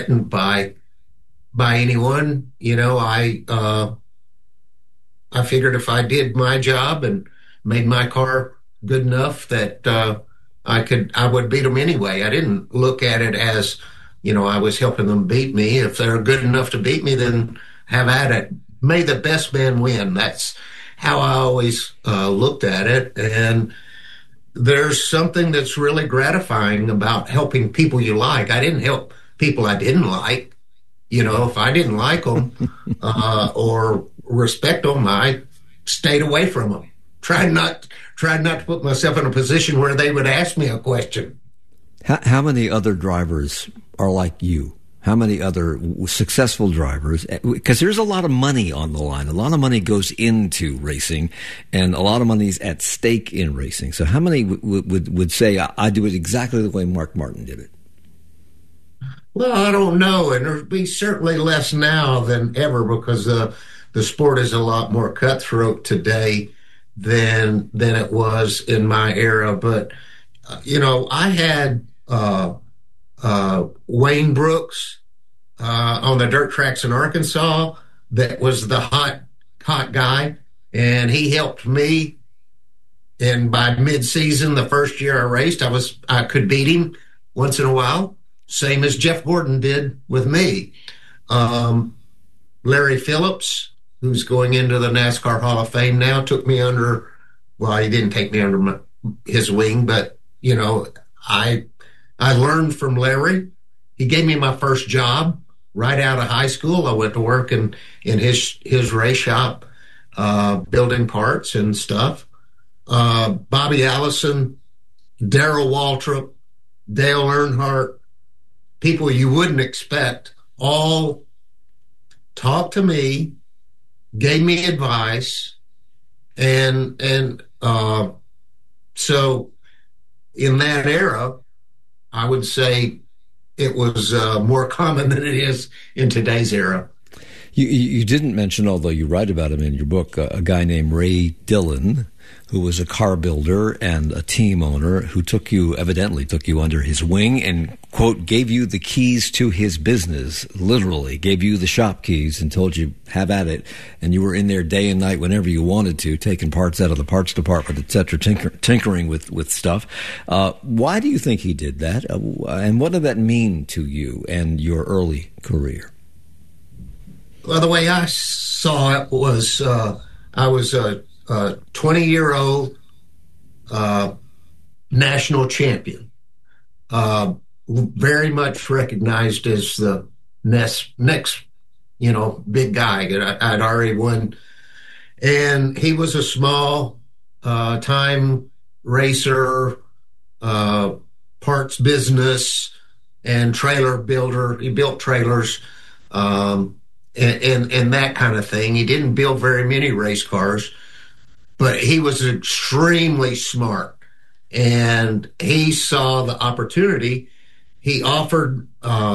threatened by anyone. I figured if I did my job and made my car good enough that I would beat them anyway. I didn't look at it as, I was helping them beat me. If they're good enough to beat me, then have at it. May the best man win. That's how I always looked at it. And there's something that's really gratifying about helping people you like. I didn't help people I didn't like. If I didn't like them or respect them, I stayed away from them. Tried not to put myself in a position where they would ask me a question. How many other drivers are like you? How many other successful drivers? Because there's a lot of money on the line. A lot of money goes into racing, and a lot of money is at stake in racing. So how many would say, I do it exactly the way Mark Martin did it? Well, I don't know, and there'd be certainly less now than ever because the sport is a lot more cutthroat today than it was in my era. But I had Wayne Brooks on the dirt tracks in Arkansas that was the hot guy, and he helped me. And by mid-season, the first year I raced, I could beat him once in a while, same as Jeff Gordon did with me. Larry Phillips, who's going into the NASCAR Hall of Fame now, took me under. Well, he didn't take me under his wing, but I learned from Larry. He gave me my first job right out of high school. I went to work in his race shop, building parts and stuff. Bobby Allison, Darrell Waltrip, Dale Earnhardt, people you wouldn't expect, all talked to me, gave me advice, and so in that era, I would say it was more common than it is in today's era. You didn't mention, although you write about him in your book, a guy named Ray Dillon, who was a car builder and a team owner who evidently took you under his wing and, quote, gave you the keys to his business, literally, gave you the shop keys and told you, have at it. And you were in there day and night whenever you wanted to, taking parts out of the parts department, et cetera, tinkering with stuff. Why do you think he did that? And what did that mean to you and your early career? Well, the way I saw it was I was a 20-year-old national champion, very much recognized as the next big guy. I'd already won. And he was a small time racer, parts business, and trailer builder. He built trailers. And that kind of thing. He didn't build very many race cars, but he was extremely smart, and he saw the opportunity. He offered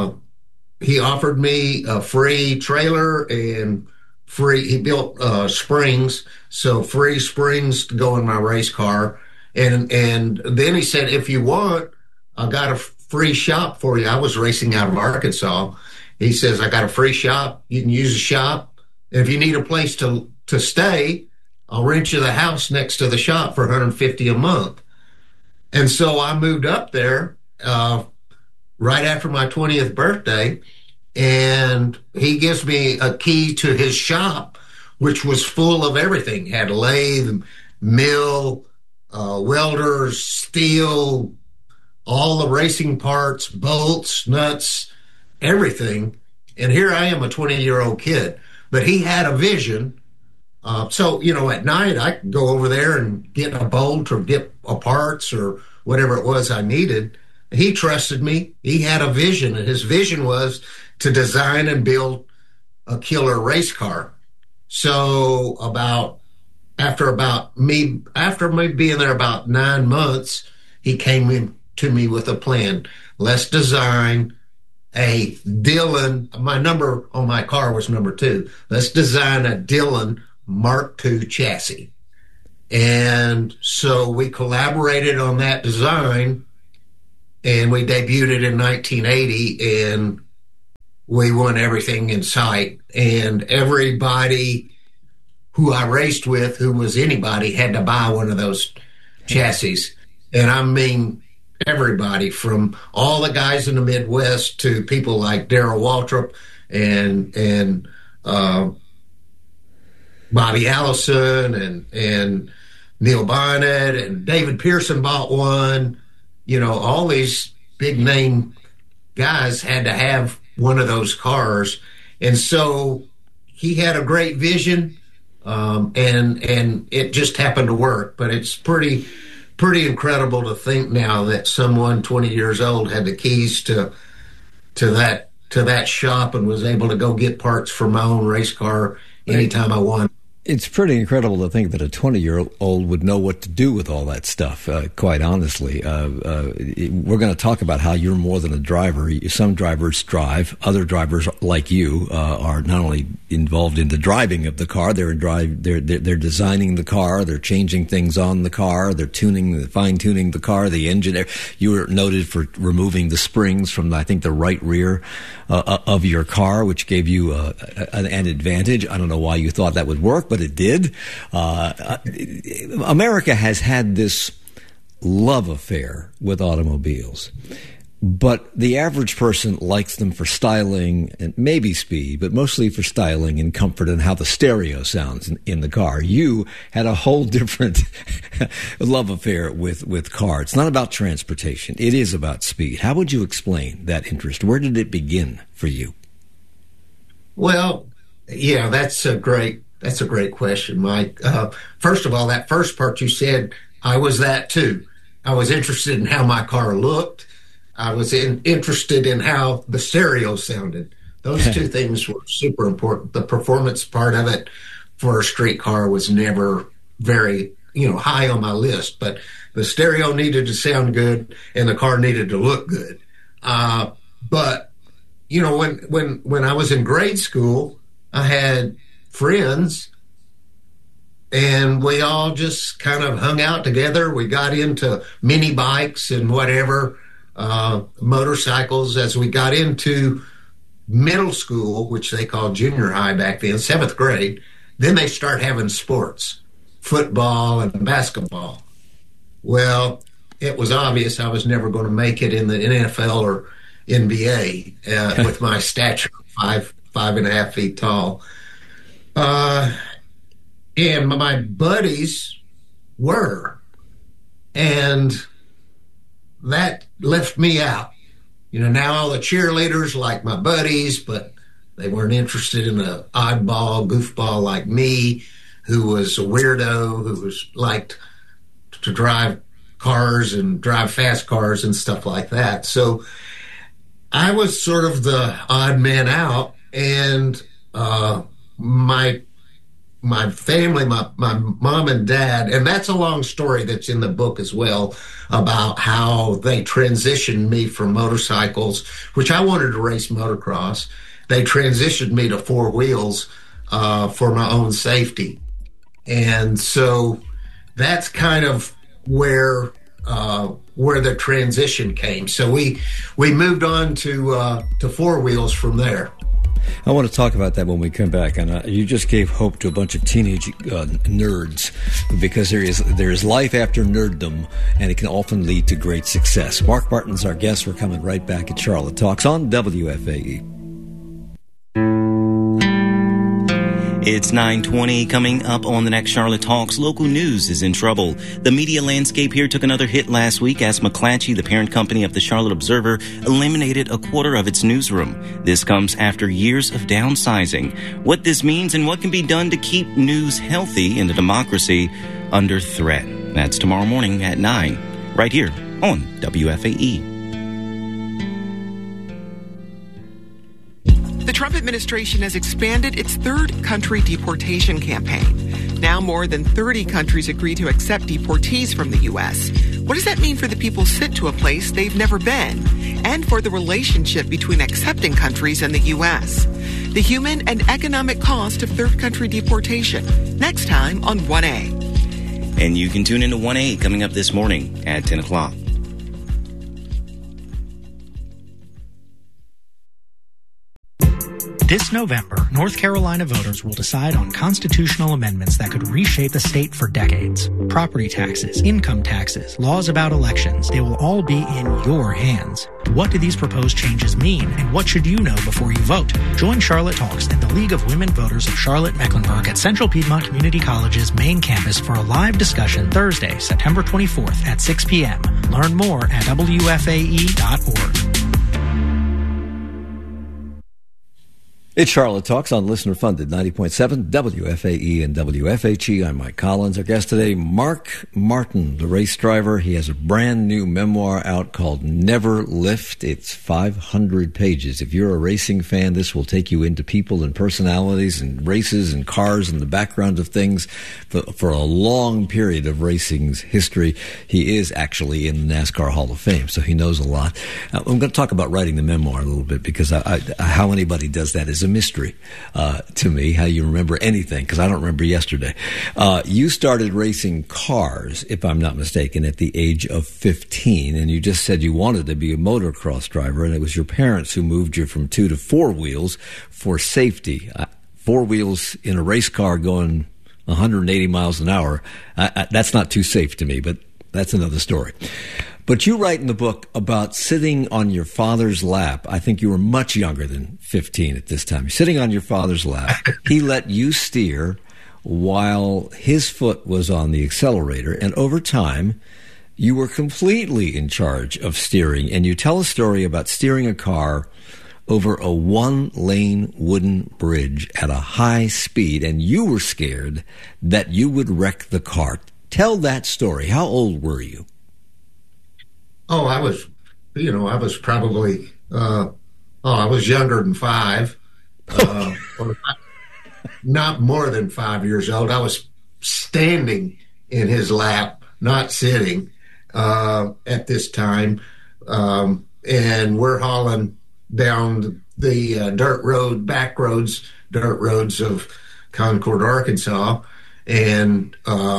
me a free trailer and he built springs, so free springs to go in my race car. And then he said, if you want, I got a free shop for you. I was racing out of Arkansas. He says, I got a free shop. You can use the shop. If you need a place to stay, I'll rent you the house next to the shop for $150 a month. And so I moved up there right after my 20th birthday, and he gives me a key to his shop, which was full of everything. Had a lathe, mill, welders, steel, all the racing parts, bolts, nuts, everything. And here I am, a 20-year-old kid. But he had a vision. So, at night I could go over there and get a bolt or get a parts or whatever it was I needed. He trusted me. He had a vision, and his vision was to design and build a killer race car. So after me being there about 9 months, he came in to me with a plan. Let's design a Dillon. My number on my car was number 2. Let's design a Dillon Mark II chassis. And so we collaborated on that design, and we debuted it in 1980, and we won everything in sight. And everybody who I raced with, who was anybody, had to buy one of those chassis. And I mean, everybody from all the guys in the Midwest to people like Darrell Waltrip and Bobby Allison and Neil Bonnet and David Pearson bought one. You know, all these big name guys had to have one of those cars. And so he had a great vision, and it just happened to work. But it's pretty incredible to think now that someone 20 years old had the keys to that shop and was able to go get parts for my own race car anytime I wanted. It's pretty incredible to think that a 20-year-old would know what to do with all that stuff, quite honestly. We're going to talk about how you're more than a driver. Some drivers drive. Other drivers, like you, are not only involved in the driving of the car, they're designing the car, they're changing things on the car, they're fine-tuning the car, the engine. You were noted for removing the springs from, I think, the right rear of your car, which gave you an advantage. I don't know why you thought that would work, but it did. America has had this love affair with automobiles, but the average person likes them for styling and maybe speed, but mostly for styling and comfort and how the stereo sounds in the car. You had a whole different love affair with cars. It's not about transportation. It is about speed. How would you explain that interest? Where did it begin for you? Well, yeah, that's a great question, Mike. First of all, that first part you said, I was that too. I was interested in how my car looked. I was interested in how the stereo sounded. Those two things were super important. The performance part of it for a street car was never very, high on my list, but the stereo needed to sound good and the car needed to look good. But when I was in grade school, I had friends and we all just kind of hung out together. We got into mini bikes and whatever, motorcycles. As we got into middle school, which they called junior high back then, 7th grade, then they start having sports, football and basketball. Well, it was obvious I was never going to make it in the NFL or NBA with my stature, 5.5 feet tall. And my buddies were, and that left me out. Now all the cheerleaders like my buddies, but they weren't interested in an oddball, goofball like me, who was a weirdo, who liked to drive cars and drive fast cars and stuff like that. So I was sort of the odd man out, and my family, my mom and dad, and that's a long story that's in the book as well, about how they transitioned me from motorcycles, which I wanted to race motocross. They transitioned me to 4 wheels for my own safety. And so that's kind of where the transition came. So we moved on to 4 wheels from there. I want to talk about that when we come back. And you just gave hope to a bunch of teenage nerds, because there is life after nerddom, and it can often lead to great success. Mark Martin's our guest. We're coming right back at Charlotte Talks on WFAE. It's 9:20. Coming up on the next Charlotte Talks, local news is in trouble. The media landscape here took another hit last week as McClatchy, the parent company of the Charlotte Observer, eliminated a quarter of its newsroom. This comes after years of downsizing. What this means and what can be done to keep news healthy in a democracy under threat. That's tomorrow morning at 9, right here on WFAE. The Trump administration has expanded its third country deportation campaign. Now more than 30 countries agree to accept deportees from the U.S. What does that mean for the people sent to a place they've never been, and for the relationship between accepting countries and the U.S.? The human and economic cost of third country deportation. Next time on 1A. And you can tune into 1A coming up this morning at 10 o'clock. This November, North Carolina voters will decide on constitutional amendments that could reshape the state for decades. Property taxes, income taxes, laws about elections, they will all be in your hands. What do these proposed changes mean, and what should you know before you vote? Join Charlotte Talks and the League of Women Voters of Charlotte-Mecklenburg at Central Piedmont Community College's main campus for a live discussion Thursday, September 24th at 6 p.m. Learn more at WFAE.org. It's Charlotte Talks on listener-funded 90.7 WFAE and WFHE. I'm Mike Collins. Our guest today, Mark Martin, the race driver. He has a brand new memoir out called Never Lift. It's 500 pages. If you're a racing fan, this will take you into people and personalities and races and cars and the background of things for a long period of racing's history. He is actually in the NASCAR Hall of Fame, so he knows a lot. I'm going to talk about writing the memoir a little bit because how anybody does that is a mystery to me, how you remember anything, because I don't remember yesterday. You started racing cars, if I'm not mistaken, at the age of 15, and you just said you wanted to be a motocross driver, and it was your parents who moved you from 2 to 4 wheels for safety. 4 wheels in a race car going 180 miles an hour, that's not too safe to me, but that's another story. But you write in the book about sitting on your father's lap. I think you were much younger than 15 at this time. You're sitting on your father's lap. He let you steer while his foot was on the accelerator. And over time, you were completely in charge of steering. And you tell a story about steering a car over a 1-lane wooden bridge at a high speed. And you were scared that you would wreck the car. Tell that story. How old were you? Oh, I was probably, I was younger than 5, or not more than 5 years old. I was standing in his lap, not sitting, at this time. And we're hauling down the dirt roads of Concord, Arkansas, and,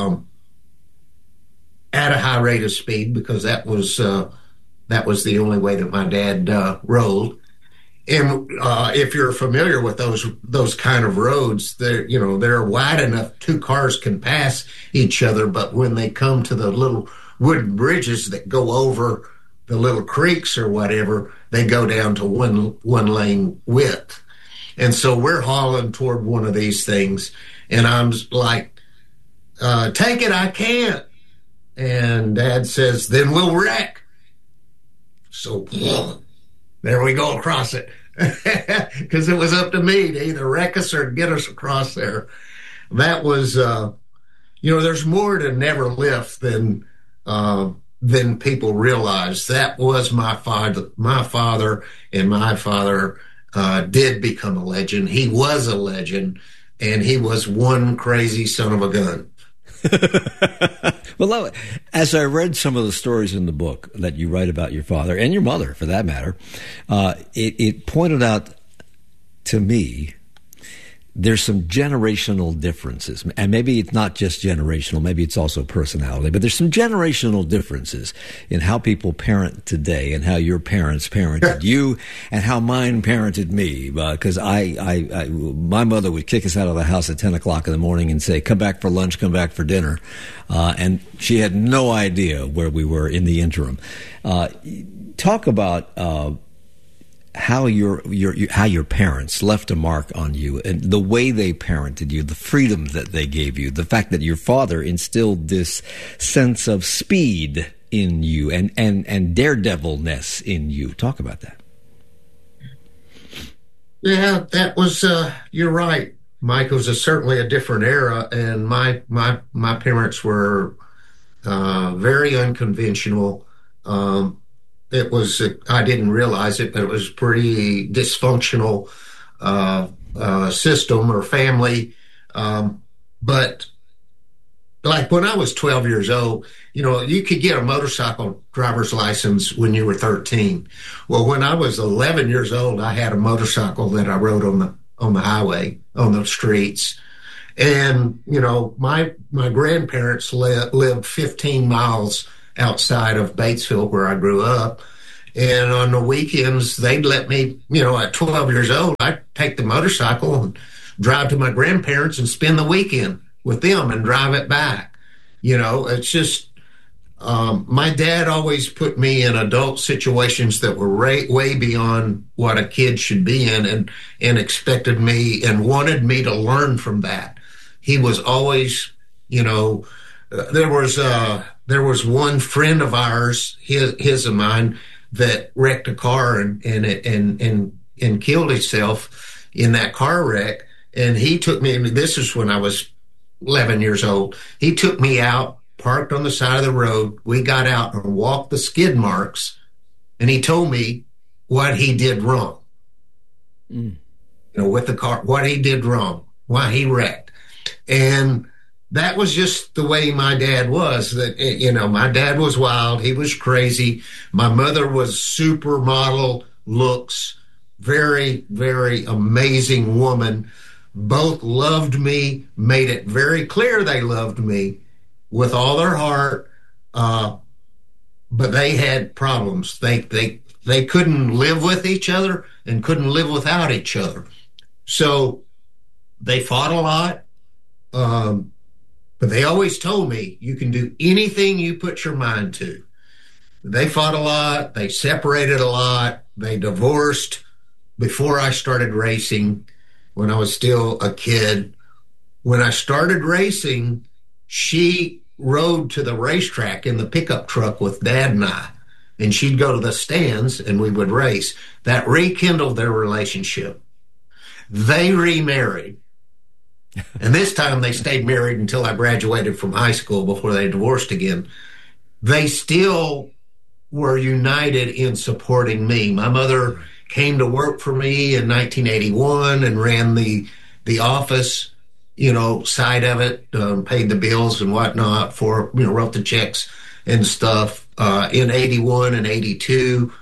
at a high rate of speed, because that was the only way that my dad rolled. And if you're familiar with those kind of roads, they're wide enough 2 cars can pass each other, but when they come to the little wooden bridges that go over the little creeks or whatever, they go down to one lane width. And so we're hauling toward one of these things, and I'm like, take it, I can't. And Dad says, then we'll wreck. So there we go across it. Because it was up to me to either wreck us or get us across there. That was, there's more to Never Lift than people realize. That was my father. My father did become a legend. He was a legend, and he was one crazy son of a gun. Well, as I read some of the stories in the book that you write about your father and your mother, for that matter, it pointed out to me there's some generational differences. And maybe it's not just generational, maybe it's also personality, but there's some generational differences in how people parent today and how your parents parented you and how mine parented me. Because my mother would kick us out of the house at 10 o'clock in the morning and say, come back for lunch, come back for dinner. And she had no idea where we were in the interim. Talk about how your parents left a mark on you and the way they parented you, the freedom that they gave you, the fact that your father instilled this sense of speed in you and daredevilness in you. Talk about that. Yeah, that was, you're right, Mike. It was certainly a different era, and my parents were very unconventional. It was, I didn't realize it, but it was pretty dysfunctional system or family. But like when I was 12 years old, you could get a motorcycle driver's license when you were 13. Well, when I was 11 years old, I had a motorcycle that I rode on the highway, on the streets. And, my grandparents lived 15 miles outside of Batesville, where I grew up. And on the weekends, they'd let me, at 12 years old, I'd take the motorcycle and drive to my grandparents and spend the weekend with them and drive it back. It's just, my dad always put me in adult situations that were way beyond what a kid should be in, and expected me and wanted me to learn from that. He was always, there was one friend of ours, his of mine, that wrecked a car and killed himself in that car wreck. And he took me, this is when I was 11 years old. He took me out, parked on the side of the road. We got out and walked the skid marks, and he told me what he did wrong. With the car, what he did wrong, why he wrecked. And that was just the way my dad was. That, my dad was wild. He was crazy. My mother was supermodel looks, very, very amazing woman. Both loved me, made it very clear they loved me with all their heart. But they had problems. They couldn't live with each other and couldn't live without each other. So they fought a lot. But they always told me, you can do anything you put your mind to. They fought a lot. They separated a lot. They divorced before I started racing when I was still a kid. When I started racing, she rode to the racetrack in the pickup truck with Dad and I, and she'd go to the stands and we would race. That rekindled their relationship. They remarried. And this time they stayed married until I graduated from high school before they divorced again. They still were united in supporting me. My mother came to work for me in 1981 and ran the office, side of it, paid the bills and whatnot wrote the checks and stuff. In 81 and 82,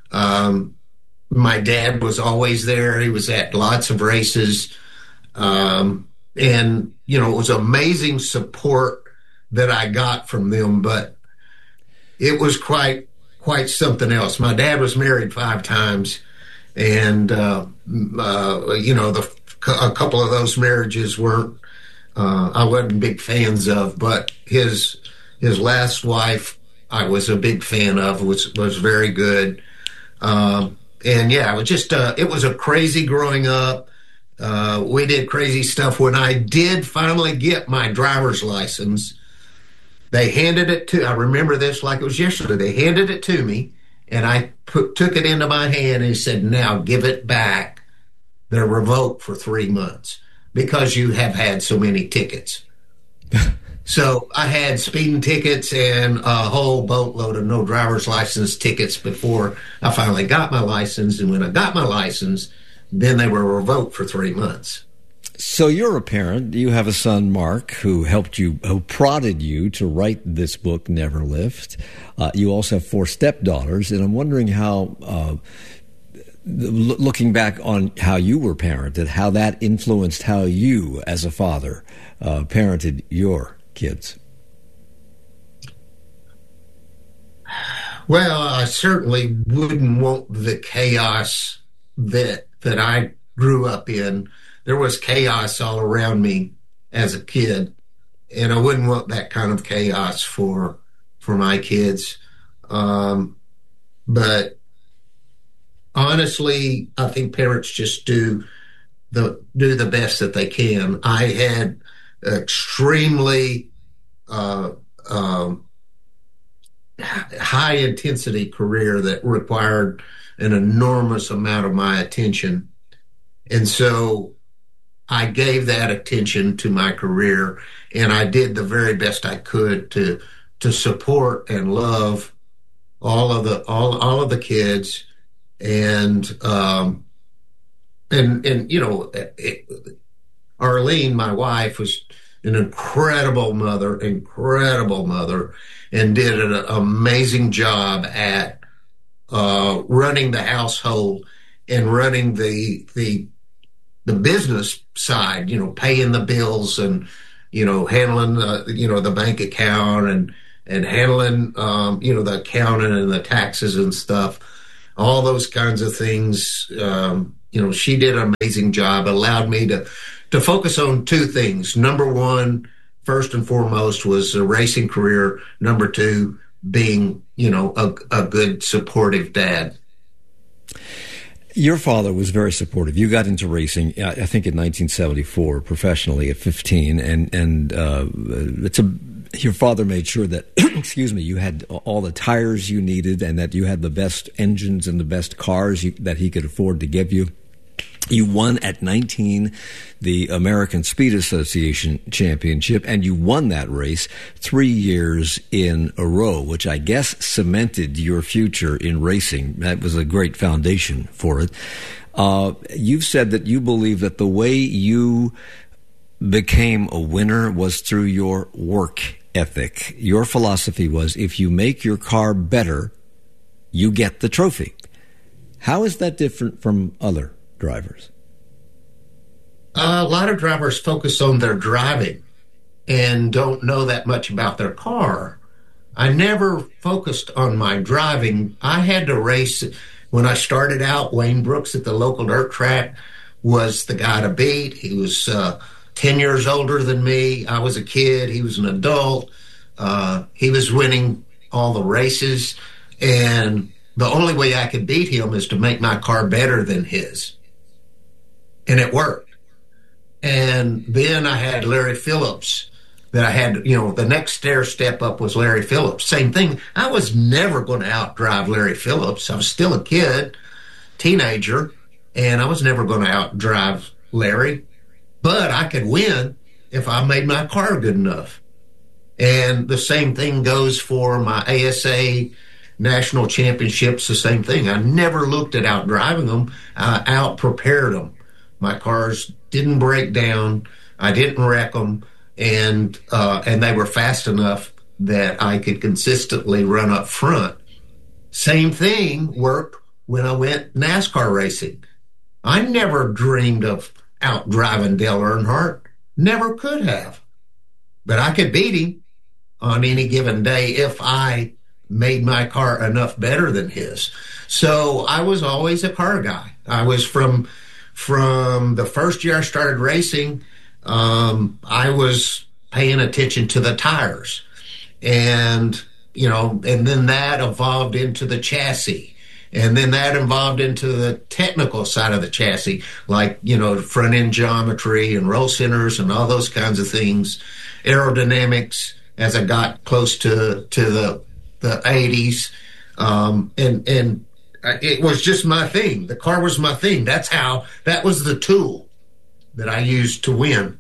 my dad was always there. He was at lots of races. And, it was amazing support that I got from them, but it was quite something else. My dad was married 5 times, and, a couple of those marriages weren't, I wasn't big fans of, but his last wife, I was a big fan of, was very good. And yeah, it was just, it was a crazy growing up. We did crazy stuff. When I did finally get my driver's license, they handed it to, I remember this like it was yesterday. They handed it to me, and I took it into my hand and said, now give it back. They're revoked for 3 months because you have had so many tickets. So I had speeding tickets and a whole boatload of no driver's license tickets before I finally got my license. And when I got my license, then they were revoked for 3 months. So you're a parent. You have a son, Mark, who prodded you to write this book, Never Lift. You also have 4 stepdaughters, and I'm wondering how, looking back on how you were parented, how that influenced how you, as a father, parented your kids. Well, I certainly wouldn't want the chaos that I grew up in. There was chaos all around me as a kid, and I wouldn't want that kind of chaos for my kids. But honestly, I think parents just do the best that they can. I had extremely high intensity career that required an enormous amount of my attention. And so I gave that attention to my career, and I did the very best I could to support and love all of the kids. And Arlene, my wife, was an incredible mother, and did an amazing job at running the household and running the business side, paying the bills and, handling the bank account and handling, the accounting and the taxes and stuff. all those kinds of things. She did an amazing job, allowed me to focus on two things. Number one, first and foremost, was a racing career. Number two, being, a good supportive dad. Your father was very supportive. You got into racing, I think, in 1974, professionally at 15, and your father made sure that, excuse me, you had all the tires you needed and that you had the best engines and the best cars that he could afford to give you. You won at 19 the American Speed Association Championship, and you won that race 3 years in a row, which I guess cemented your future in racing. That was a great foundation for it. You've said that you believe that the way you became a winner was through your work ethic. Your philosophy was, if you make your car better, you get the trophy. How is that different from other drivers? A lot of drivers focus on their driving and don't know that much about their car. I never focused on my driving. I had to race. When I started out, Wayne Brooks at the local dirt track was the guy to beat. He was 10 years older than me. I was a kid. He was an adult. He was winning all the races. And the only way I could beat him is to make my car better than his. And it worked. And then I had Larry Phillips that I had, the next stair step up was Larry Phillips. Same thing. I was never going to outdrive Larry Phillips. I was still a kid, teenager, and I was never going to outdrive Larry. But I could win if I made my car good enough. And the same thing goes for my ASA national championships, the same thing. I never looked at outdriving them. I out-prepared them. My cars didn't break down. I didn't wreck them, and they were fast enough that I could consistently run up front. Same thing worked when I went NASCAR racing. I never dreamed of outdriving Dale Earnhardt. Never could have. But I could beat him on any given day if I made my car enough better than his. So I was always a car guy. I was from the first year I started racing, I was paying attention to the tires. And then that evolved into the chassis. And then that evolved into the technical side of the chassis, like, front end geometry and roll centers and all those kinds of things, aerodynamics as I got close to the 80s. And it was just my thing. The car was my thing. That was the tool that I used to win.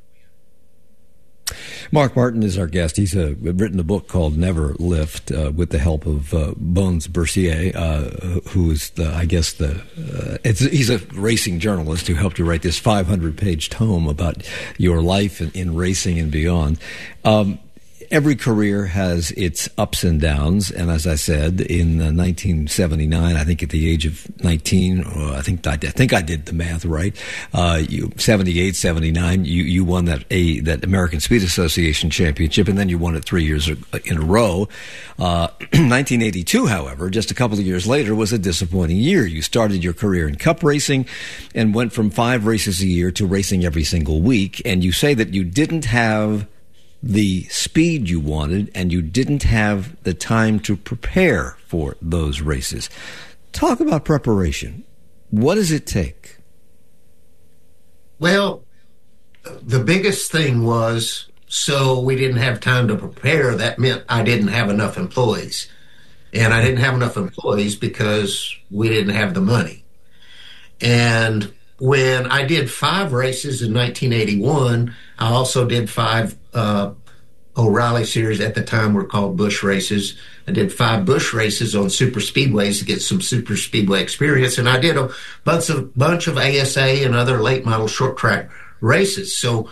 Mark Martin is our guest. He's written a book called Never Lift with the help of Bones Bercier, who is, he's a racing journalist who helped you write this 500-page tome about your life in racing and beyond. Every career has its ups and downs, and as I said, in 1979, I think at the age of 19, I think I did the math right. 78, 79, you won that American Speed Association Championship, and then you won it 3 years in a row. 1982, however, just a couple of years later, was a disappointing year. You started your career in cup racing and went from 5 races a year to racing every single week, and you say that you didn't have the speed you wanted, and you didn't have the time to prepare for those races. Talk about preparation. What does it take? Well, the biggest thing was, so we didn't have time to prepare. That meant I didn't have enough employees. And I didn't have enough employees because we didn't have the money. And when I did 5 races in 1981, I also did 5 O'Reilly series, at the time were called Busch races. I did 5 Busch races on super speedways to get some super speedway experience, and I did a bunch of ASA and other late model short track races. So,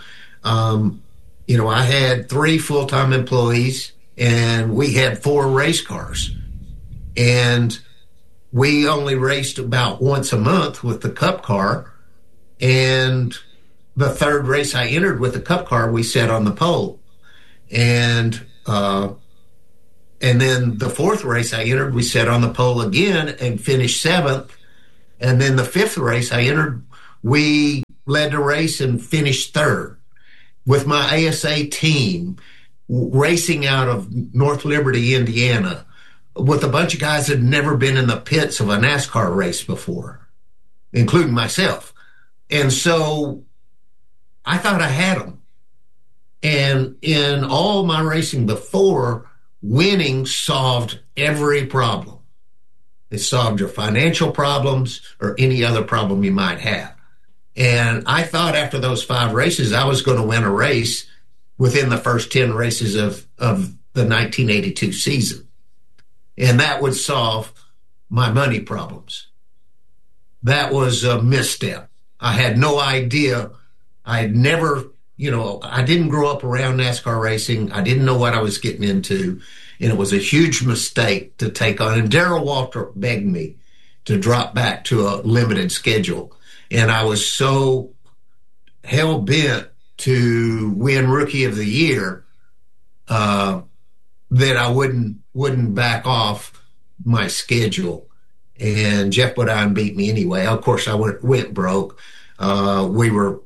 I had 3 full-time employees, and we had 4 race cars, and we only raced about once a month with the Cup car. And the 3rd race I entered with the Cup car, we sat on the pole. And And then the fourth race I entered, we sat on the pole again and finished seventh. And then the fifth race I entered, we led the race and finished third with my ASA team racing out of North Liberty, Indiana, with a bunch of guys that had never been in the pits of a NASCAR race before, including myself. And so I thought I had them. And in all my racing before, winning solved every problem. It solved your financial problems or any other problem you might have. And I thought after those 5 races, I was going to win a race within the first 10 races of the 1982 season. And that would solve my money problems. That was a misstep. I had no idea. I had never, I didn't grow up around NASCAR racing. I didn't know what I was getting into. And it was a huge mistake to take on. And Darrell Waltrip begged me to drop back to a limited schedule. And I was so hell-bent to win Rookie of the Year that I wouldn't back off my schedule. And Jeff Bodine beat me anyway. Of course, I went broke. We were,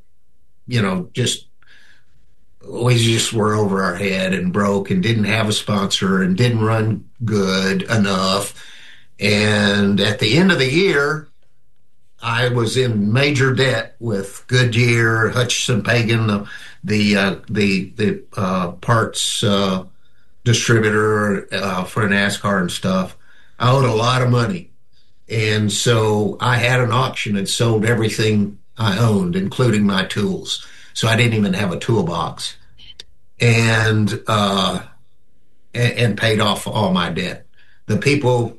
we just were over our head and broke and didn't have a sponsor and didn't run good enough. And at the end of the year, I was in major debt with Goodyear, Hutchison Pagan, the parts distributor for NASCAR and stuff. I owed a lot of money. And so I had an auction and sold everything I owned, including my tools. So I didn't even have a toolbox, and paid off all my debt. The people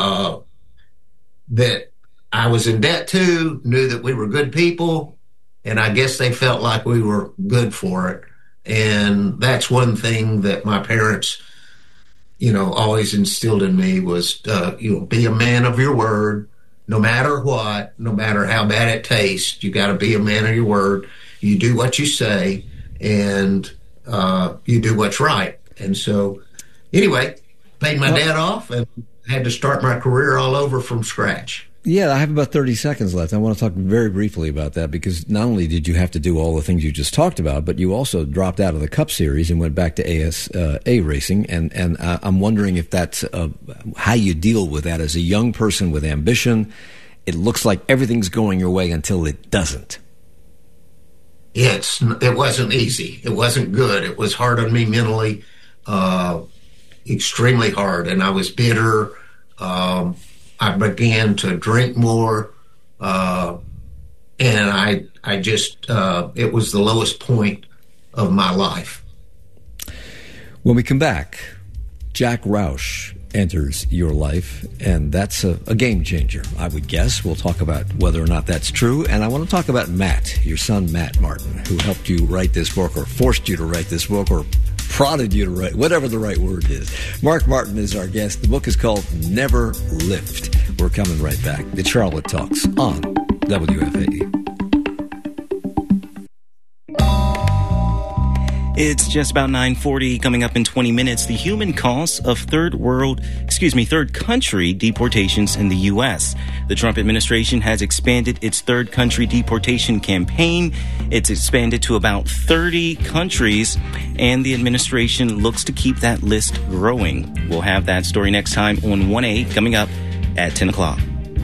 that I was in debt to knew that we were good people, and I guess they felt like we were good for it. And that's one thing that my parents, always instilled in me was, be a man of your word, no matter what, no matter how bad it tastes. You got to be a man of your word. You do what you say, and you do what's right. And so, anyway, paid my debt off and had to start my career all over from scratch. Yeah, I have about 30 seconds left. I want to talk very briefly about that because not only did you have to do all the things you just talked about, but you also dropped out of the Cup Series and went back to ASA racing. And I'm wondering if that's how you deal with that as a young person with ambition. It looks like everything's going your way until it doesn't. It wasn't easy. It wasn't good. It was hard on me mentally, extremely hard. And I was bitter. I began to drink more, and I just, it was the lowest point of my life. When we come back, Jack Roush enters your life, and that's a game changer, I would guess. We'll talk about whether or not that's true, and I want to talk about Matt, your son Matt Martin, who helped you write this book, or forced you to write this book, or prodded you to write, whatever the right word is. Mark Martin is our guest. The book is called Never Lift. We're coming right back. The Charlotte Talks on WFAE. It's just about 9:40. Coming up in 20 minutes, the human costs of third country deportations in the U.S. The Trump administration has expanded its third country deportation campaign. It's expanded to about 30 countries, and the administration looks to keep that list growing. We'll have that story next time on 1A, coming up at 10 o'clock.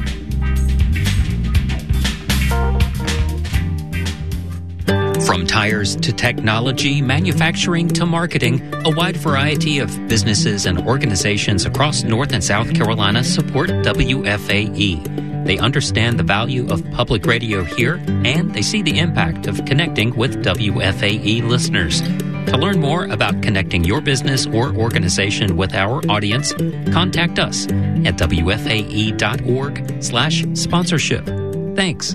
From tires to technology, manufacturing to marketing, a wide variety of businesses and organizations across North and South Carolina support WFAE. They understand the value of public radio here, and they see the impact of connecting with WFAE listeners. To learn more about connecting your business or organization with our audience, contact us at WFAE.org/sponsorship. Thanks.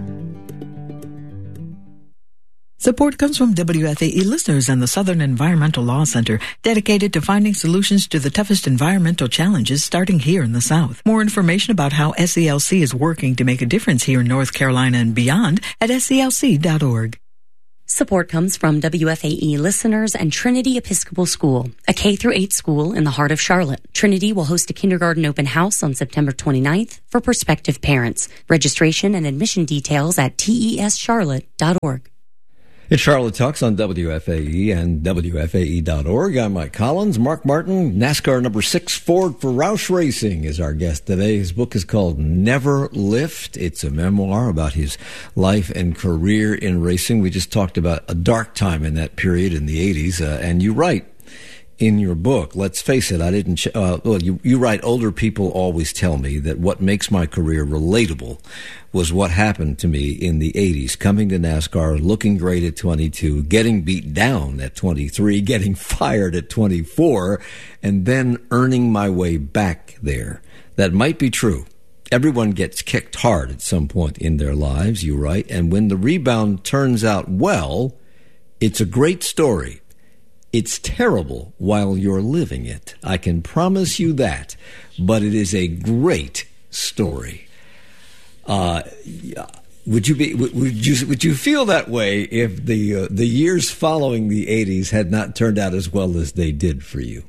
Support comes from WFAE listeners and the Southern Environmental Law Center, dedicated to finding solutions to the toughest environmental challenges starting here in the South. More information about how SELC is working to make a difference here in North Carolina and beyond at SELC.org. Support comes from WFAE listeners and Trinity Episcopal School, a K-8 school in the heart of Charlotte. Trinity will host a kindergarten open house on September 29th for prospective parents. Registration and admission details at tescharlotte.org. It's Charlotte Talks on WFAE and WFAE.org. I'm Mike Collins. Mark Martin, NASCAR number 6 Ford for Roush Racing is our guest today. His book is called Never Lift. It's a memoir about his life and career in racing. We just talked about a dark time in that period in the 80s, and you write in your book, let's face it, you write, older people always tell me that what makes my career relatable was what happened to me in the 80s, coming to NASCAR, looking great at 22, getting beat down at 23, getting fired at 24, and then earning my way back there. That might be true. Everyone gets kicked hard at some point in their lives, you write, and when the rebound turns out well, it's a great story. It's terrible while you're living it. I can promise you that. But it is a great story. Would you feel that way if the years following the 80s had not turned out as well as they did for you?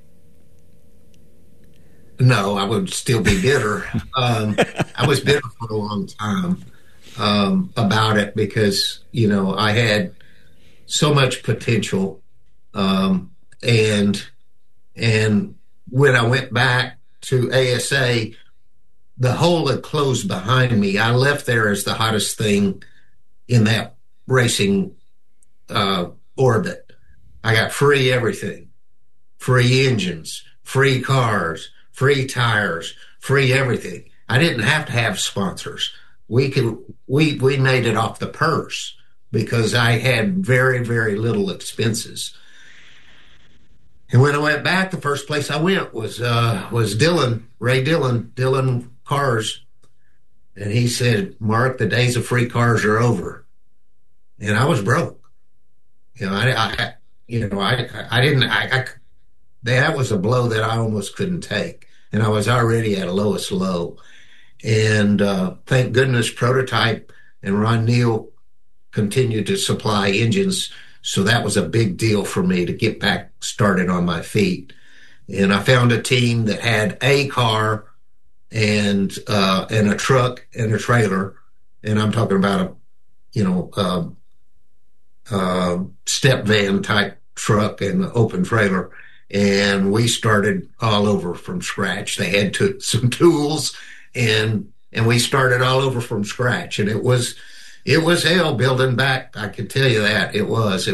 No, I would still be bitter. I was bitter for a long time about it because, I had so much potential. And when I went back to ASA, the hole had closed behind me. I left there as the hottest thing in that racing orbit. I got free everything, free engines, free cars, free tires, free everything. I didn't have to have sponsors. We made it off the purse because I had very, very little expenses. And when I went back, the first place I went was Ray Dillon Cars. And he said, Mark, the days of free cars are over. And I was broke. That was a blow that I almost couldn't take. And I was already at a lowest low. And thank goodness Prototype and Ron Neal continued to supply engines. So that was a big deal for me to get back started on my feet. And I found a team that had a car and a truck and a trailer. And I'm talking about a step van type truck and an open trailer. And we started all over from scratch. They had some tools and we started all over from scratch. And it was hell building back. I can tell you that it was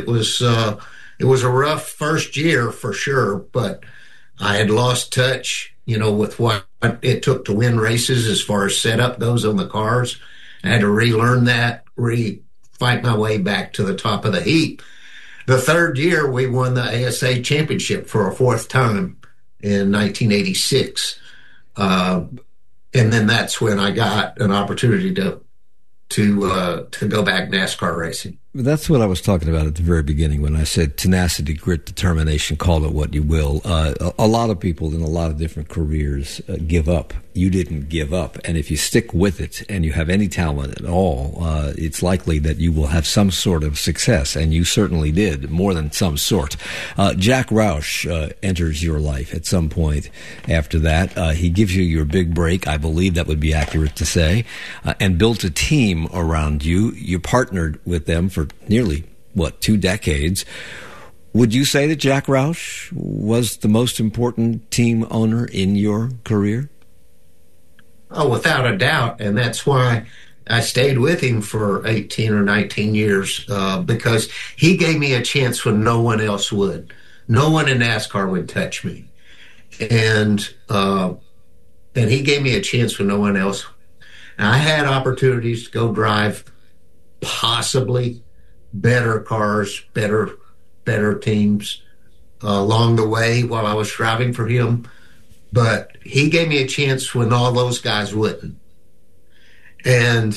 a rough first year for sure, but I had lost touch, with what it took to win races as far as setup goes on the cars. I had to relearn that, fight my way back to the top of the heap. The third year we won the ASA championship for a fourth time in 1986. And then that's when I got an opportunity to go back NASCAR racing. That's what I was talking about at the very beginning when I said tenacity, grit, determination, call it what you will. A lot of people in a lot of different careers give up. You didn't give up. And if you stick with it and you have any talent at all, it's likely that you will have some sort of success. And you certainly did, more than some sort. Jack Roush enters your life at some point after that. He gives you your big break, I believe that would be accurate to say, and built a team around you. You partnered with them for nearly, 2 decades. Would you say that Jack Roush was the most important team owner in your career? Oh, without a doubt. And that's why I stayed with him for 18 or 19 years, because he gave me a chance when no one else would. No one in NASCAR would touch me. And he gave me a chance when no one else. And I had opportunities to go drive possibly better cars, better teams along the way while I was driving for him. But he gave me a chance when all those guys wouldn't. And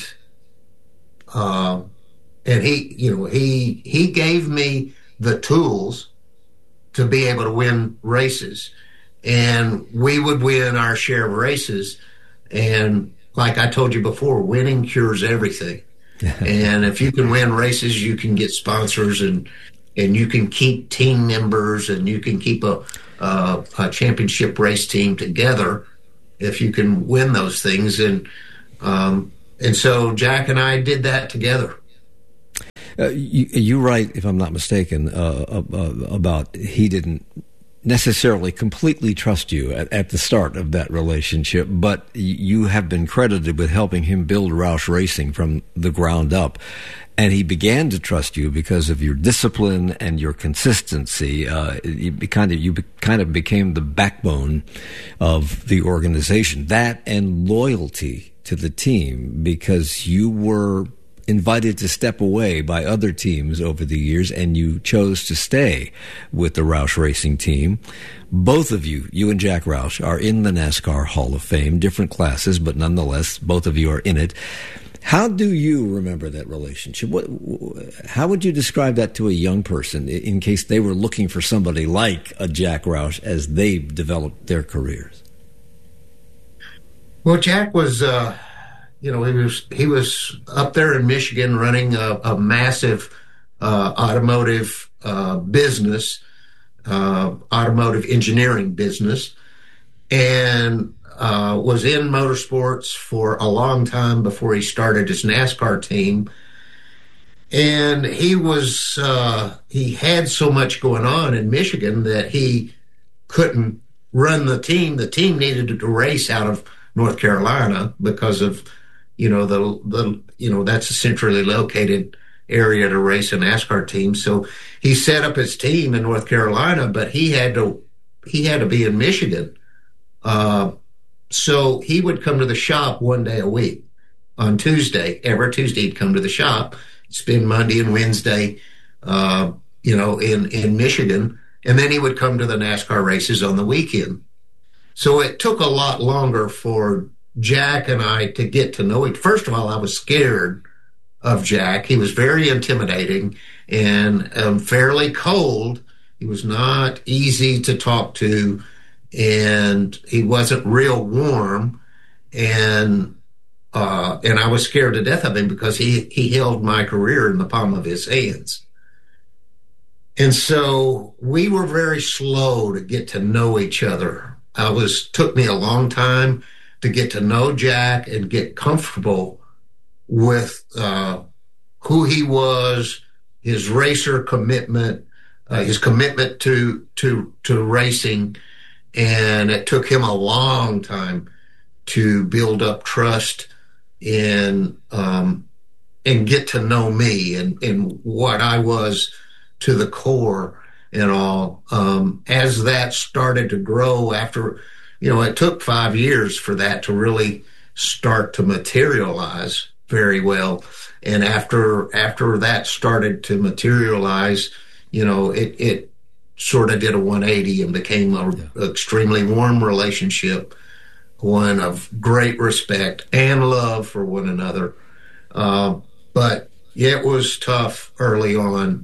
he gave me the tools to be able to win races. And we would win our share of races. And like I told you before, winning cures everything. And if you can win races, you can get sponsors, and you can keep team members, and you can keep a championship race team together if you can win those things. And so Jack and I did that together. You write, if I'm not mistaken, about he didn't necessarily completely trust you at the start of that relationship, but you have been credited with helping him build Roush Racing from the ground up. And he began to trust you because of your discipline and your consistency. You kind of became the backbone of the organization. That and loyalty to the team, because you were invited to step away by other teams over the years, and you chose to stay with the Roush Racing team. Both of you and Jack Roush, are in the NASCAR Hall of Fame, different classes, but nonetheless, both of you are in it. How do you remember that relationship? How would you describe that to a young person in case they were looking for somebody like a Jack Roush as they developed their careers? Well, Jack was, he was up there in Michigan running a massive automotive business, automotive engineering business, and was in motorsports for a long time before he started his NASCAR team. And he had so much going on in Michigan that he couldn't run the team. The team needed to race out of North Carolina because of, that's a centrally located area to race a NASCAR team. So he set up his team in North Carolina, but he had to be in Michigan. So he would come to the shop one day a week on Tuesday. Every Tuesday he'd come to the shop, spend Monday and Wednesday, in Michigan. And then he would come to the NASCAR races on the weekend. So it took a lot longer for Jack and I to get to know him. First of all, I was scared of Jack. He was very intimidating and fairly cold. He was not easy to talk to, and he wasn't real warm. And I was scared to death of him because he held my career in the palm of his hands. And so we were very slow to get to know each other. Took me a long time to get to know Jack and get comfortable with who he was, his racer commitment, his commitment to racing. And it took him a long time to build up trust and get to know me and what I was to the core and all. As that started to grow after, it took 5 years for that to really start to materialize very well. And after that started to materialize, it sort of did a 180 and became an extremely warm relationship, one of great respect and love for one another. But it was tough early on.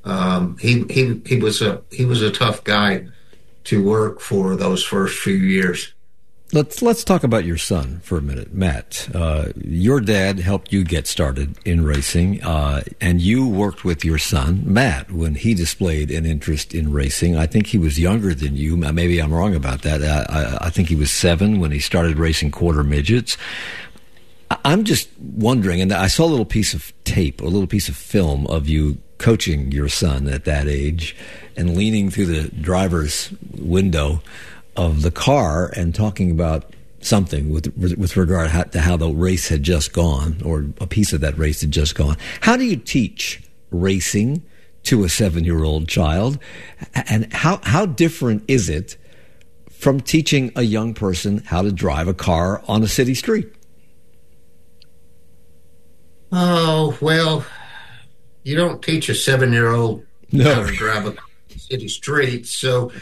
He was a tough guy to work for those first few years. Let's talk about your son for a minute, Matt. Your dad helped you get started in racing, and you worked with your son, Matt, when he displayed an interest in racing. I think he was younger than you. Maybe I'm wrong about that. I think he was 7 when he started racing quarter midgets. I'm just wondering, and I saw a little piece of tape, a little piece of film of you coaching your son at that age and leaning through the driver's window of the car and talking about something with regard to how the race had just gone, or a piece of that race had just gone. How do you teach racing to a 7-year-old child? And how different is it from teaching a young person how to drive a car on a city street? Oh, well, you don't teach a 7-year-old how to drive a city street. So,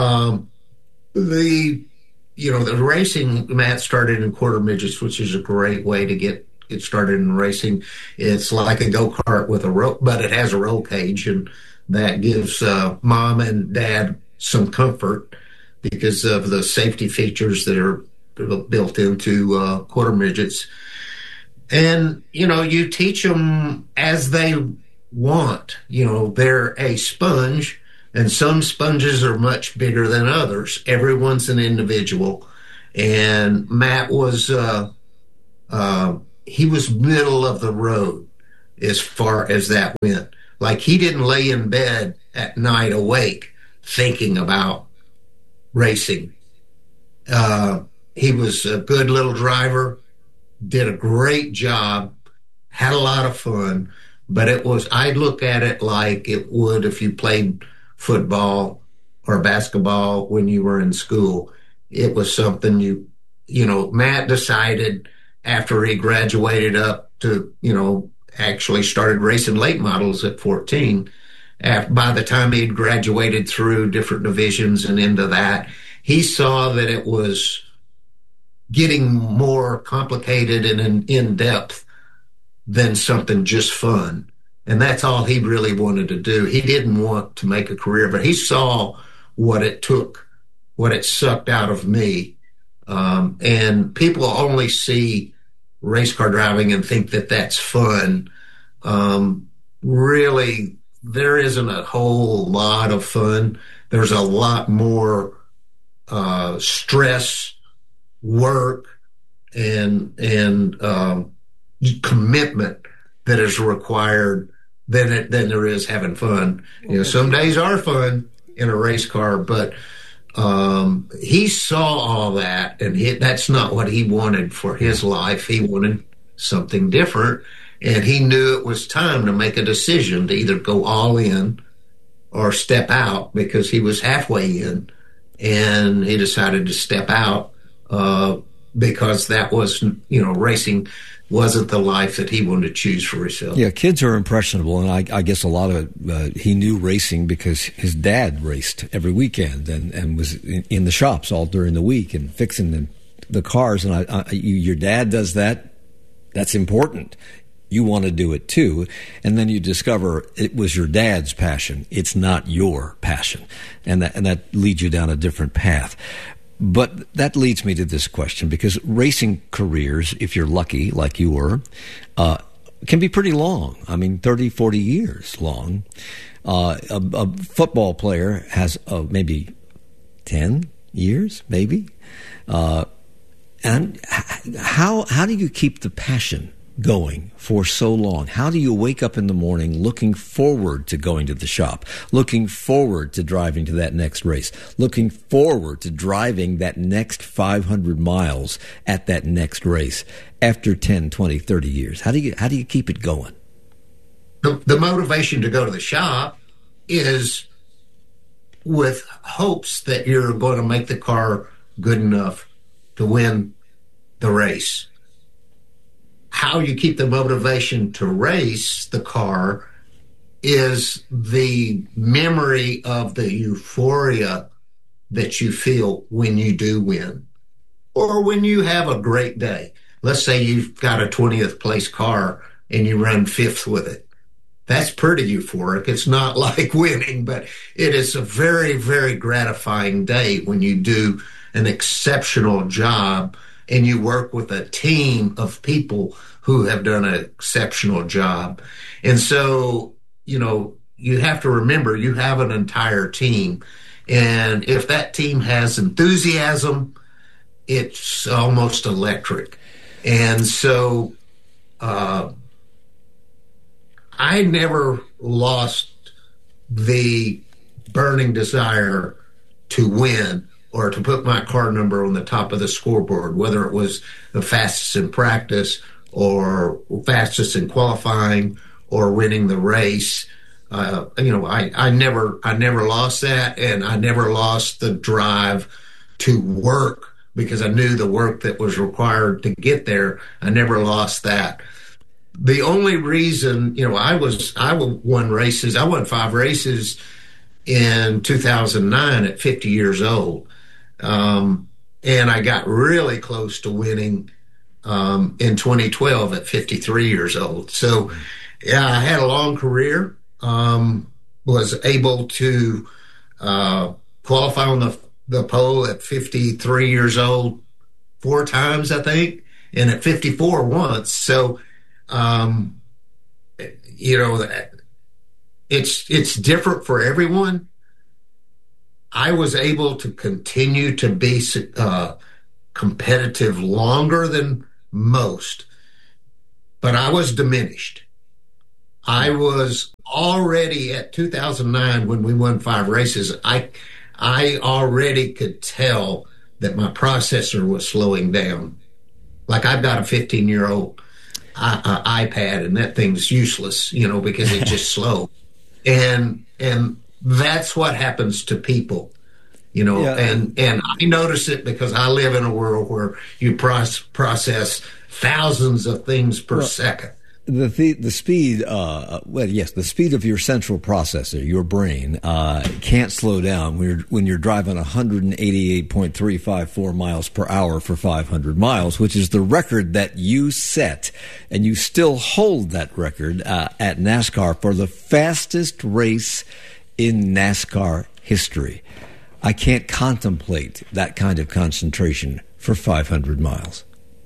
the racing, Matt started in quarter midgets, which is a great way to get started in racing. It's like a go-kart with a rope, but it has a roll cage, and that gives mom and dad some comfort because of the safety features that are built into quarter midgets. And, you teach them as they want. They're a sponge, and some sponges are much bigger than others. Everyone's an individual. And Matt was, he was middle of the road as far as that went. Like, he didn't lay in bed at night awake thinking about racing. He was a good little driver, did a great job, had a lot of fun, but I look at it like it would if you played football or basketball when you were in school. It was something Matt decided after he graduated up to, actually started racing late models at 14. By the time he'd graduated through different divisions and into that, he saw that it was getting more complicated and in depth than something just fun. And that's all he really wanted to do. He didn't want to make a career, but he saw what it took, what it sucked out of me. And people only see race car driving and think that that's fun. Really, there isn't a whole lot of fun. There's a lot more stress, work, and commitment that is required than there is having fun. Some days are fun in a race car, but he saw all that, and that's not what he wanted for his life. He wanted something different, and he knew it was time to make a decision to either go all in or step out, because he was halfway in, and he decided to step out because that was, racing wasn't the life that he wanted to choose for himself. Yeah, kids are impressionable, and I guess a lot of it, he knew racing because his dad raced every weekend and was in the shops all during the week and fixing the cars. And your dad does that. That's important. You want to do it too. And then you discover it was your dad's passion. It's not your passion. And that leads you down a different path. But that leads me to this question, because racing careers, if you're lucky, like you were, can be pretty long. 30, 40 years long. A football player has maybe 10 years, maybe. And how do you keep the passion going for so long? How do you wake up in the morning looking forward to going to the shop, looking forward to driving to that next race, looking forward to driving that next 500 miles at that next race after 10, 20, 30 years? How do you keep it going? The motivation to go to the shop is with hopes that you're going to make the car good enough to win the race. How you keep the motivation to race the car is the memory of the euphoria that you feel when you do win, or when you have a great day. Let's say you've got a 20th place car and you run 5th with it. That's pretty euphoric. It's not like winning, but it is a very, very gratifying day when you do an exceptional job and you work with a team of people who have done an exceptional job. And so, you have to remember you have an entire team. And if that team has enthusiasm, it's almost electric. And so I never lost the burning desire to win or to put my car number on the top of the scoreboard, whether it was the fastest in practice or fastest in qualifying or winning the race. I never lost that, and I never lost the drive to work, because I knew the work that was required to get there. I never lost that. The only reason, I won races. I won 5 races in 2009 at 50 years old. And I got really close to winning in 2012 at 53 years old. So, yeah, I had a long career, was able to qualify on the pole at 53 years old 4 times, I think, and at 54 once. So, it's different for everyone. I was able to continue to be competitive longer than most, but I was diminished. I was already at 2009 when we won 5 races. I already could tell that my processor was slowing down. Like, I've got a 15-year-old iPad, and that thing's useless, because it's just slow. And that's what happens to people, and I notice it because I live in a world where you process thousands of things per second. The speed, the speed of your central processor, your brain, can't slow down when you're driving 188.354 miles per hour for 500 miles, which is the record that you set, and you still hold that record at NASCAR for the fastest race in NASCAR history. I can't contemplate that kind of concentration for 500 miles.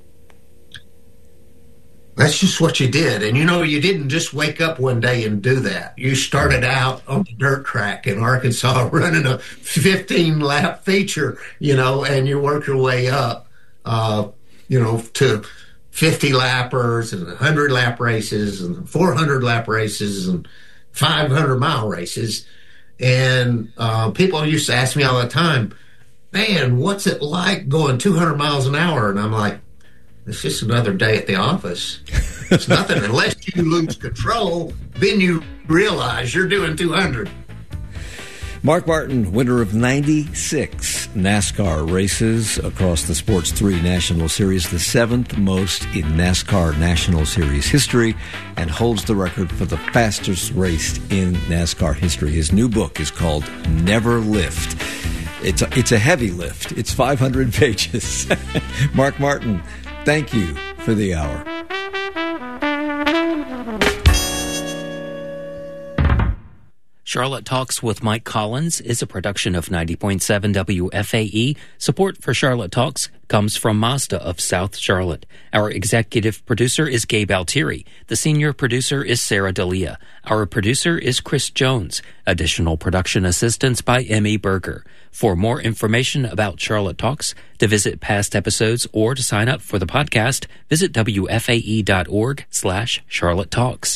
That's just what you did. And, you didn't just wake up one day and do that. You started out on the dirt track in Arkansas running a 15-lap feature, and you work your way up, to 50-lappers and 100-lap races and 400-lap races and 500-mile races. And people used to ask me all the time, man, what's it like going 200 miles an hour? And I'm like, it's just another day at the office. It's nothing unless you lose control. Then you realize you're doing 200. Mark Martin, winner of 96 NASCAR races across the Sports 3 National Series, the 7th most in NASCAR National Series history, and holds the record for the fastest race in NASCAR history. His new book is called Never Lift. It's a heavy lift. It's 500 pages. Mark Martin, thank you for the hour. Charlotte Talks with Mike Collins is a production of 90.7 WFAE. Support for Charlotte Talks comes from Mazda of South Charlotte. Our executive producer is Gabe Altieri. The senior producer is Sarah D'Elia. Our producer is Chris Jones. Additional production assistance by Emmy Berger. For more information about Charlotte Talks, to visit past episodes, or to sign up for the podcast, visit WFAE.org/Charlotte Talks.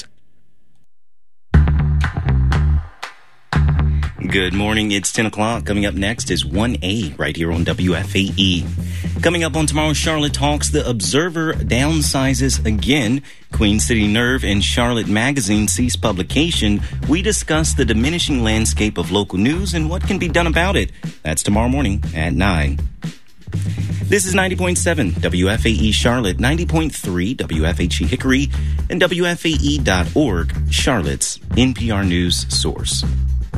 Good morning. It's 10 o'clock. Coming up next is 1A right here on WFAE. Coming up on tomorrow's Charlotte Talks, the Observer downsizes again. Queen City Nerve and Charlotte Magazine cease publication. We discuss the diminishing landscape of local news and what can be done about it. That's tomorrow morning at 9. This is 90.7 WFAE Charlotte, 90.3 WFHE Hickory, and WFAE.org, Charlotte's NPR News source.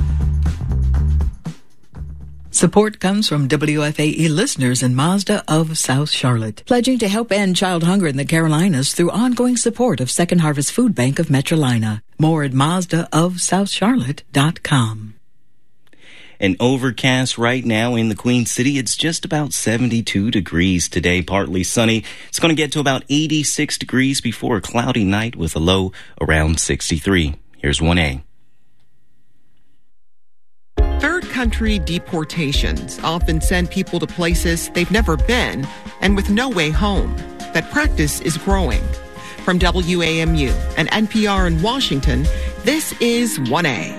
Support comes from WFAE listeners in Mazda of South Charlotte, pledging to help end child hunger in the Carolinas through ongoing support of Second Harvest Food Bank of Metrolina. More at MazdaofSouthCharlotte.com. An overcast right now in the Queen City. It's just about 72 degrees today, partly sunny. It's going to get to about 86 degrees before a cloudy night with a low around 63. Here's 1A. Third country deportations often send people to places they've never been and with no way home. That practice is growing. From WAMU and NPR in Washington, this is 1A.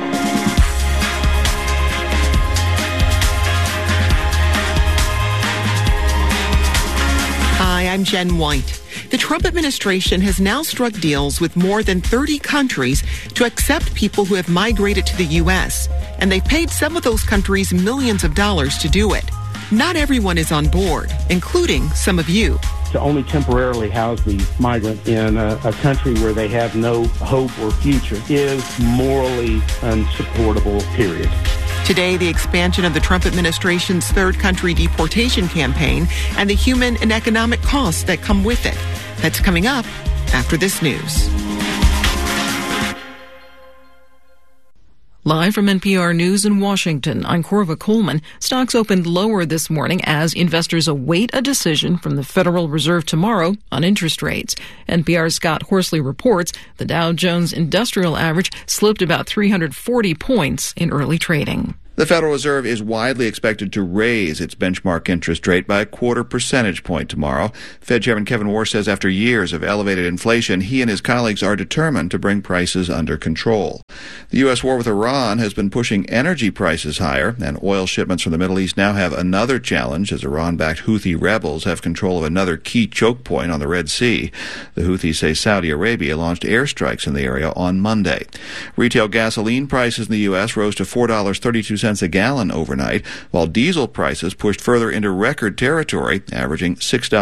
Hi, I'm Jen White. The Trump administration has now struck deals with more than 30 countries to accept people who have migrated to the U.S., and they've paid some of those countries millions of dollars to do it. Not everyone is on board, including some of you. To only temporarily house these migrants in a country where they have no hope or future is morally unsupportable, period. Today, the expansion of the Trump administration's third country deportation campaign and the human and economic costs that come with it. That's coming up after this news. Live from NPR News in Washington, I'm Corva Coleman. Stocks opened lower this morning as investors await a decision from the Federal Reserve tomorrow on interest rates. NPR's Scott Horsley reports the Dow Jones Industrial Average slipped about 340 points in early trading. The Federal Reserve is widely expected to raise its benchmark interest rate by a 0.25 percentage point tomorrow. Fed Chairman Kevin Warsh says after years of elevated inflation, he and his colleagues are determined to bring prices under control. The U.S. war with Iran has been pushing energy prices higher, and oil shipments from the Middle East now have another challenge as Iran-backed Houthi rebels have control of another key choke point on the Red Sea. The Houthis say Saudi Arabia launched airstrikes in the area on Monday. Retail gasoline prices in the U.S. rose to $4.32 a gallon overnight, while diesel prices pushed further into record territory, averaging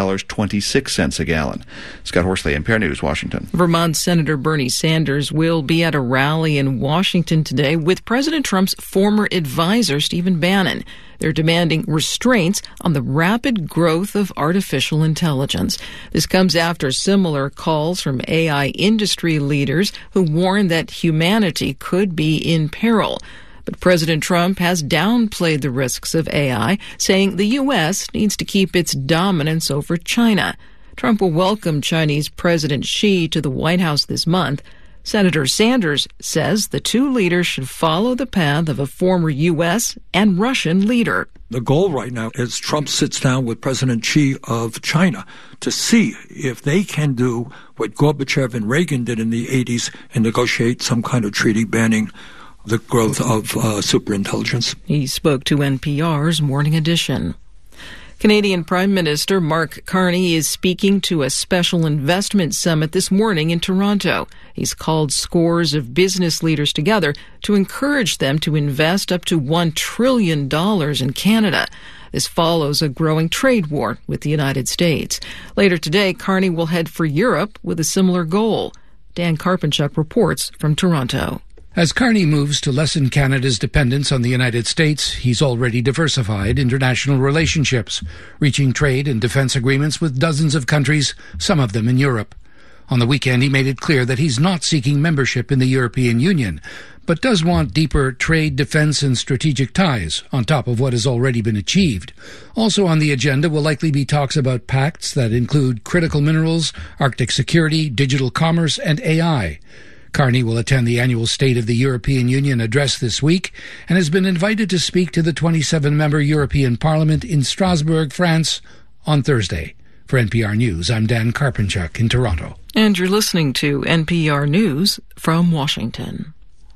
$6.26 a gallon. Scott Horsley, NPR News, Washington. Vermont Senator Bernie Sanders will be at a rally in Washington today with President Trump's former advisor, Stephen Bannon. They're demanding restraints on the rapid growth of artificial intelligence. This comes after similar calls from AI industry leaders who warn that humanity could be in peril. But President Trump has downplayed the risks of AI, saying the U.S. needs to keep its dominance over China. Trump will welcome Chinese President Xi to the White House this month. Senator Sanders says the two leaders should follow the path of a former U.S. and Russian leader. The goal right now is Trump sits down with President Xi of China to see if they can do what Gorbachev and Reagan did in the 80s and negotiate some kind of treaty banning the growth of superintelligence. He spoke to NPR's Morning Edition. Canadian Prime Minister Mark Carney is speaking to a special investment summit this morning in Toronto. He's called scores of business leaders together to encourage them to invest up to $1 trillion in Canada. This follows a growing trade war with the United States. Later today, Carney will head for Europe with a similar goal. Dan Karpenchuk reports from Toronto. As Carney moves to lessen Canada's dependence on the United States, he's already diversified international relationships, reaching trade and defense agreements with dozens of countries, some of them in Europe. On the weekend, he made it clear that he's not seeking membership in the European Union, but does want deeper trade, defense, and strategic ties on top of what has already been achieved. Also on the agenda will likely be talks about pacts that include critical minerals, Arctic security, digital commerce, and AI. Carney will attend the annual State of the European Union address this week and has been invited to speak to the 27-member European Parliament in Strasbourg, France, on Thursday. For NPR News, I'm Dan Karpenchuk in Toronto. And you're listening to NPR News from Washington.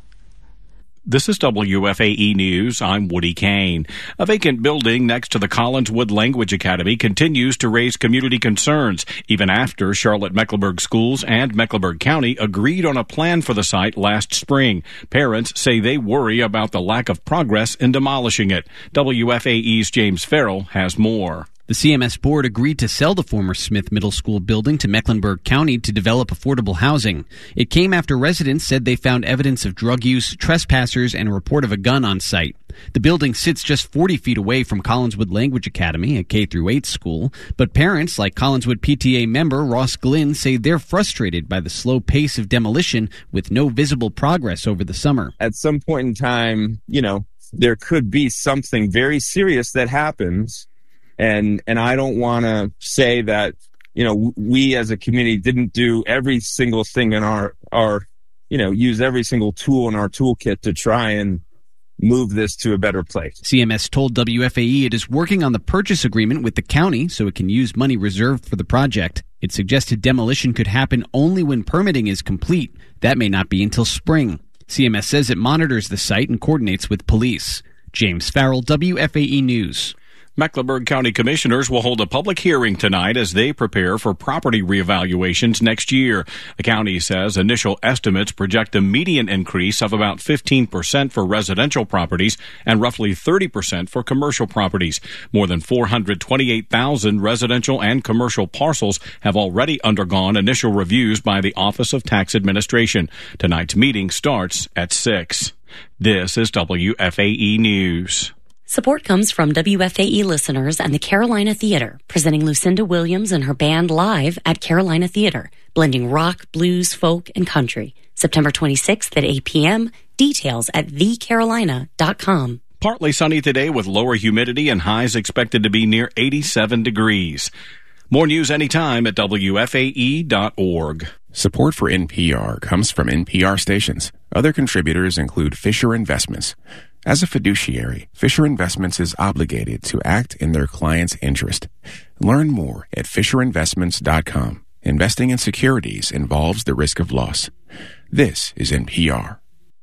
This is WFAE News. I'm Woody Kane. A vacant building next to the Collinswood Language Academy continues to raise community concerns, even after Charlotte-Mecklenburg Schools and Mecklenburg County agreed on a plan for the site last spring. Parents say they worry about the lack of progress in demolishing it. WFAE's James Farrell has more. The CMS board agreed to sell the former Smith Middle School building to Mecklenburg County to develop affordable housing. It came after residents said they found evidence of drug use, trespassers, and a report of a gun on site. The building sits just 40 feet away from Collinswood Language Academy, a K-8 school, but parents like Collinswood PTA member Ross Glynn say they're frustrated by the slow pace of demolition with no visible progress over the summer. At some point in time, there could be something very serious that happens. And I don't want to say that, we as a community didn't do every single thing in our use every single tool in our toolkit to try and move this to a better place. CMS told WFAE it is working on the purchase agreement with the county so it can use money reserved for the project. It suggested demolition could happen only when permitting is complete. That may not be until spring. CMS says it monitors the site and coordinates with police. James Farrell, WFAE News. Mecklenburg County Commissioners will hold a public hearing tonight as they prepare for property reevaluations next year. The county says initial estimates project a median increase of about 15% for residential properties and roughly 30% for commercial properties. More than 428,000 residential and commercial parcels have already undergone initial reviews by the Office of Tax Administration. Tonight's meeting starts at 6. This is WFAE News. Support comes from WFAE listeners and the Carolina Theater, presenting Lucinda Williams and her band live at Carolina Theater, blending rock, blues, folk, and country. September 26th at 8 p.m. Details at thecarolina.com. Partly sunny today with lower humidity and highs expected to be near 87 degrees. More news anytime at WFAE.org. Support for NPR comes from NPR stations. Other contributors include Fisher Investments. As a fiduciary, Fisher Investments is obligated to act in their client's interest. Learn more at FisherInvestments.com. Investing in securities involves the risk of loss. This is NPR.